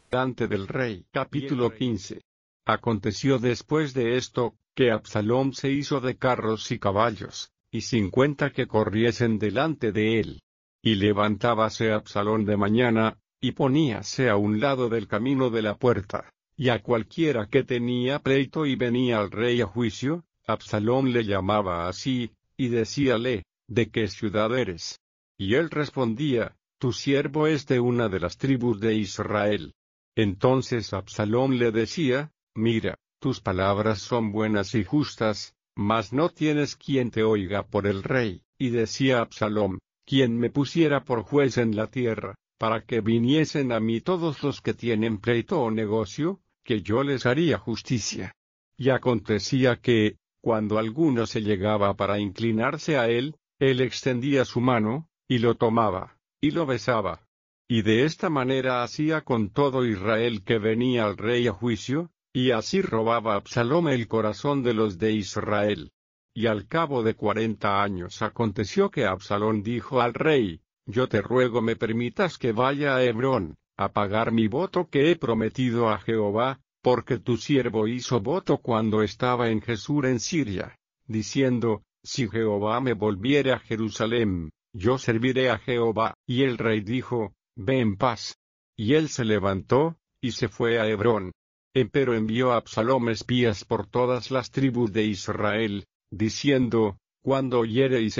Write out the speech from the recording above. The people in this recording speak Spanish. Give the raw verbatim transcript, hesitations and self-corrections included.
delante del rey. Capítulo quince. Aconteció después de esto, que Absalom se hizo de carros y caballos, y cincuenta que corriesen delante de él. Y levantábase Absalom de mañana, y poníase a un lado del camino de la puerta, y a cualquiera que tenía pleito y venía al rey a juicio, Absalom le llamaba así, y decíale, ¿de qué ciudad eres? Y él respondía, tu siervo es de una de las tribus de Israel. Entonces Absalom le decía, mira, tus palabras son buenas y justas, mas no tienes quien te oiga por el rey. Y decía Absalom, quien me pusiera por juez en la tierra, para que viniesen a mí todos los que tienen pleito o negocio, que yo les haría justicia. Y acontecía que, cuando alguno se llegaba para inclinarse a él, él extendía su mano, y lo tomaba, y lo besaba. Y de esta manera hacía con todo Israel que venía al rey a juicio, y así robaba Absalom el corazón de los de Israel. Y al cabo de cuarenta años aconteció que Absalom dijo al rey, yo te ruego me permitas que vaya a Hebrón, a pagar mi voto que he prometido a Jehová, porque tu siervo hizo voto cuando estaba en Jesús en Siria, diciendo, si Jehová me volviere a Jerusalén, yo serviré a Jehová. Y el rey dijo, ve en paz. Y él se levantó, y se fue a Hebrón. Empero envió a Absalom espías por todas las tribus de Israel, diciendo, cuando oyereis